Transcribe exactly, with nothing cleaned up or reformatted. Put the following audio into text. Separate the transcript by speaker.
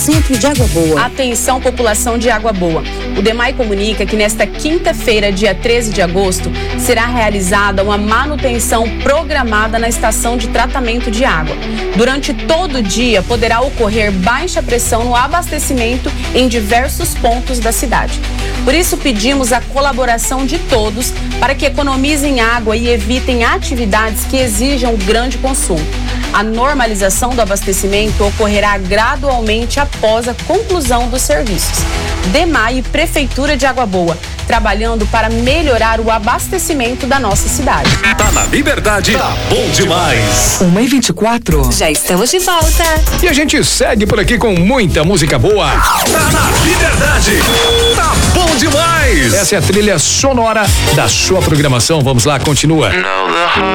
Speaker 1: Centro de Água Boa.
Speaker 2: Atenção, população de Água Boa. O DEMAI comunica que nesta quinta-feira, dia treze de agosto, será realizada uma manutenção programada na estação de tratamento de água. Durante todo o dia, poderá ocorrer baixa pressão no abastecimento em diversos pontos da cidade. Por isso, pedimos a colaboração de todos para que economizem água e evitem atividades que exijam grande consumo. A normalização do abastecimento ocorrerá gradualmente após a conclusão dos serviços. DEMAI e Prefeitura de Água Boa, trabalhando para melhorar o abastecimento da nossa cidade.
Speaker 3: Tá na Liberdade, tá bom demais.
Speaker 4: uma e vinte e quatro.
Speaker 5: Já estamos de volta.
Speaker 3: E a gente segue por aqui com muita música boa. Tá na Liberdade, tá bom demais. Essa é a trilha sonora da sua programação. Vamos lá, continua.